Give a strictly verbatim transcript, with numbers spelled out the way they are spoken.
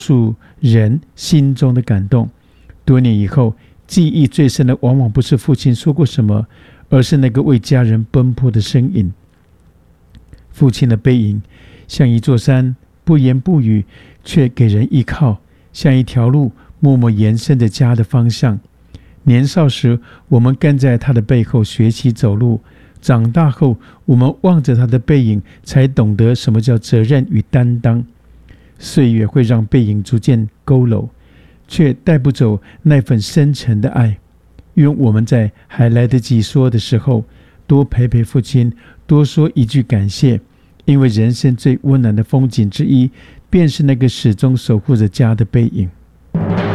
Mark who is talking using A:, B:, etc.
A: 数人心中的感动。多年以后，记忆最深的往往不是父亲说过什么，而是那个为家人奔波的身影。父亲的背影像一座山，不言不语，却给人依靠，像一条路，默默延伸着家的方向。年少时，我们跟在他的背后学习走路，长大后，我们望着他的背影，才懂得什么叫责任与担当。岁月会让背影逐渐佝偻，却带不走那份深沉的爱。愿我们在还来得及说的时候，多陪陪父亲，多说一句感谢，因为人生最温暖的风景之一，便是那个始终守护着家的背影。